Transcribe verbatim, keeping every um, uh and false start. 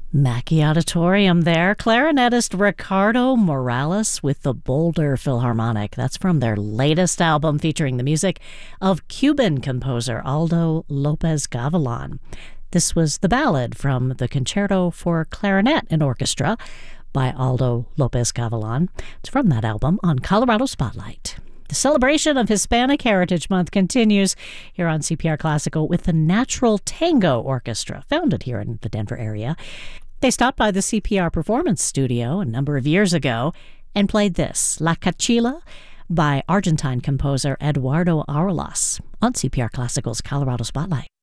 Mackey Auditorium there. Clarinetist Ricardo Morales with the Boulder Philharmonic. That's from their latest album featuring the music of Cuban composer Aldo Lopez Gavilan. This was the ballad from the Concerto for Clarinet and Orchestra by Aldo Lopez Gavilan. It's from that album on Colorado Spotlight. The celebration of Hispanic Heritage Month continues here on C P R Classical with the Natural Tango Orchestra, founded here in the Denver area. They stopped by the C P R Performance Studio a number of years ago and played this, La Cachila, by Argentine composer Eduardo Arelas, on C P R Classical's Colorado Spotlight.